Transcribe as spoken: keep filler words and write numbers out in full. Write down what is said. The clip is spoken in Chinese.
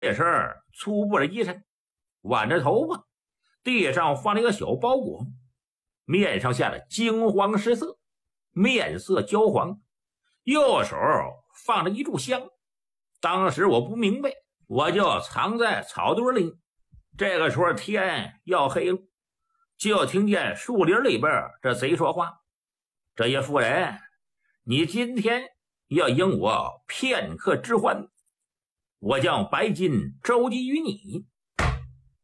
这时粗布的衣衫，挽着头发，地上放了一个小包裹，面上下了惊慌失色，面色焦黄，右手放着一炷香。当时我不明白，我就藏在草堆里。这个时候天要黑了，就听见树林里边这贼说话：“这些妇人，你今天要应我片刻之欢，我将白金周济于你。